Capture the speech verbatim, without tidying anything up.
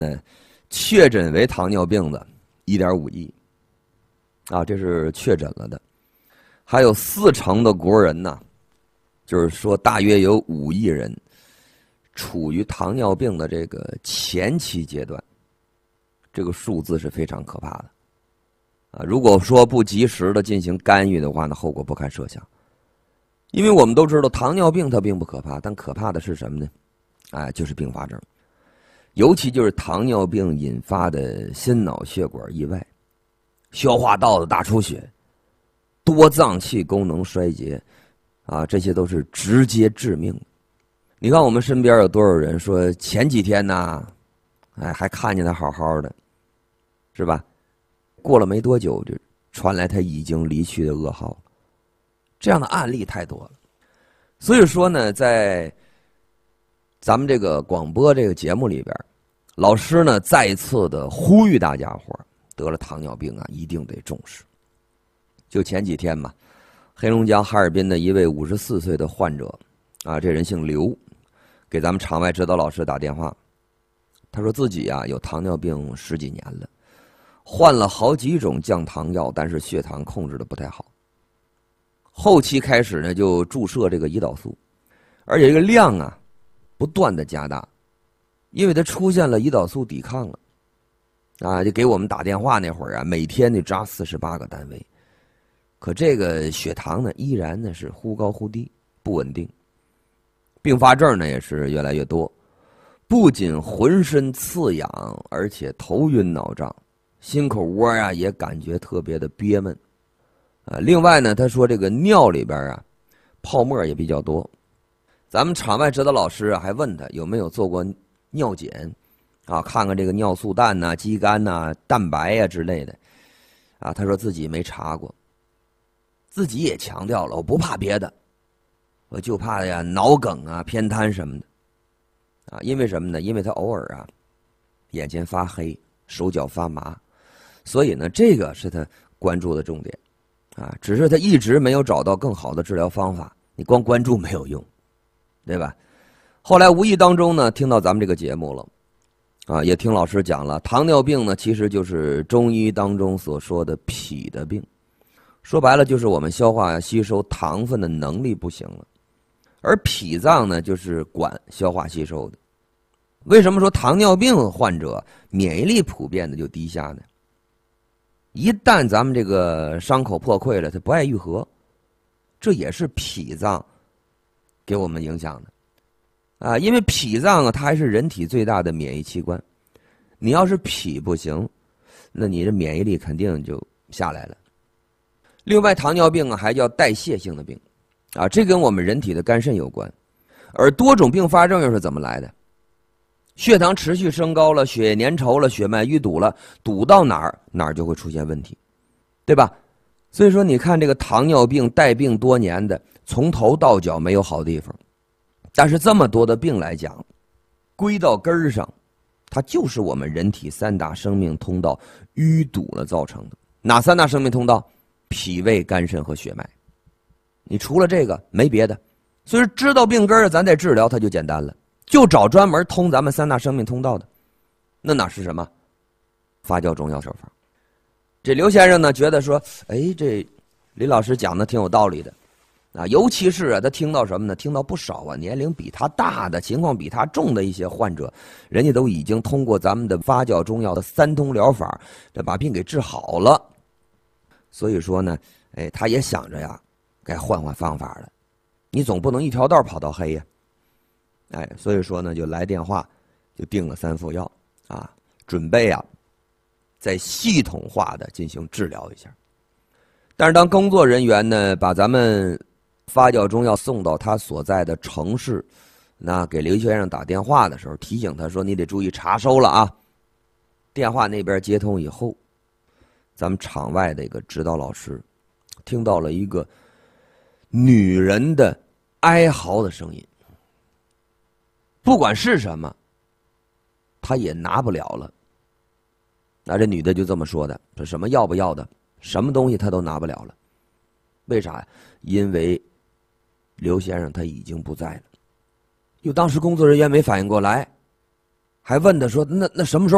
嗯，确诊为糖尿病的 一点五亿啊，这是确诊了的。还有四成的国人呢，就是说大约有五亿人处于糖尿病的这个前期阶段，这个数字是非常可怕的啊！如果说不及时的进行干预的话，那后果不堪设想。因为我们都知道糖尿病它并不可怕，但可怕的是什么呢？哎，就是并发症。尤其就是糖尿病引发的心脑血管意外、消化道的大出血、多脏器功能衰竭，啊，这些都是直接致命的。你看我们身边有多少人说前几天呢，哎，还看见他好好的，是吧？过了没多久就传来他已经离去的噩耗了。这样的案例太多了。所以说呢，在咱们这个广播这个节目里边，老师呢再一次的呼吁大家伙得了糖尿病啊，一定得重视。就前几天嘛，黑龙江哈尔滨的一位五十四岁的患者啊，这人姓刘，给咱们场外指导老师打电话，他说自己啊有糖尿病十几年了，换了好几种降糖药，但是血糖控制的不太好。后期开始呢，就注射这个胰岛素，而且这个量啊不断的加大，因为他出现了胰岛素抵抗了啊，就给我们打电话那会儿啊，每天得扎四十八个单位，可这个血糖呢依然呢是忽高忽低，不稳定，并发症呢也是越来越多，不仅浑身刺痒，而且头晕脑胀，心口窝啊也感觉特别的憋闷。啊，另外呢，他说这个尿里边啊，泡沫也比较多。咱们场外指导老师啊，还问他有没有做过尿检，啊，看看这个尿素氮呐、肌酐呐、蛋白呀、啊、之类的。啊，他说自己没查过，自己也强调了，我不怕别的，我就怕呀脑梗啊、偏瘫什么的。啊，因为什么呢？因为他偶尔啊，眼前发黑，手脚发麻，所以呢，这个是他关注的重点。啊，只是他一直没有找到更好的治疗方法，你光关注没有用，对吧？后来无意当中呢，听到咱们这个节目了，啊，也听老师讲了，糖尿病呢其实就是中医当中所说的脾的病，说白了就是我们消化吸收糖分的能力不行了，而脾脏呢就是管消化吸收的。为什么说糖尿病患者免疫力普遍的就低下呢？一旦咱们这个伤口破溃了，它不爱愈合，这也是脾脏给我们影响的啊。因为脾脏啊，它还是人体最大的免疫器官，你要是脾不行，那你的免疫力肯定就下来了。另外，糖尿病啊还叫代谢性的病啊，这跟我们人体的肝肾有关。而多种并发症又是怎么来的？血糖持续升高了，血液粘稠了，血脉淤堵了，堵到哪儿哪儿就会出现问题，对吧？所以说你看这个糖尿病带病多年的，从头到脚没有好地方，但是这么多的病来讲，归到根儿上，它就是我们人体三大生命通道淤堵了造成的。哪三大生命通道？脾胃肝肾和血脉。你除了这个没别的，所以说知道病根儿咱得治疗，它就简单了，就找专门通咱们三大生命通道的。那哪是什么？发酵中药手法。这刘先生呢觉得说，哎，这李老师讲的挺有道理的啊，尤其是啊他听到什么呢？听到不少啊年龄比他大的、情况比他重的一些患者，人家都已经通过咱们的发酵中药的三通疗法，这把病给治好了。所以说呢，哎，他也想着呀，该换换方法了。你总不能一条道跑到黑呀。哎，所以说呢，就来电话，就定了三副药啊，准备啊，再系统化的进行治疗一下。但是当工作人员呢把咱们发酵中药送到他所在的城市，那给刘先生打电话的时候，提醒他说：“你得注意查收了啊。”电话那边接通以后，咱们场外的一个指导老师听到了一个女人的哀嚎的声音。不管是什么，他也拿不了了。那这女的就这么说的，说什么要不要的，什么东西他都拿不了了。为啥呀？因为刘先生他已经不在了。有当时工作人员没反应过来，还问他说：“那那什么时候